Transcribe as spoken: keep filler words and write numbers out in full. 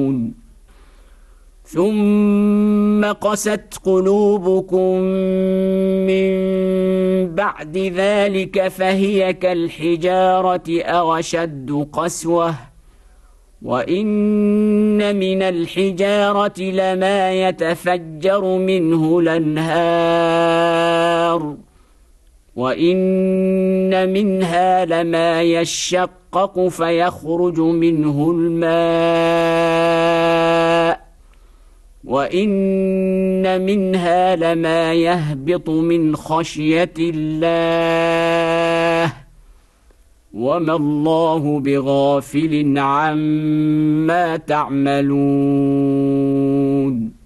ثم قست قلوبكم من بعد ذلك فهي كالحجارة أو أشد قسوة وإن من الحجارة لما يتفجر منه الأنهار وإن منها لما يشقق فيخرج منه الماء وإن منها لما يهبط من خشية الله وما الله بغافل عما تعملون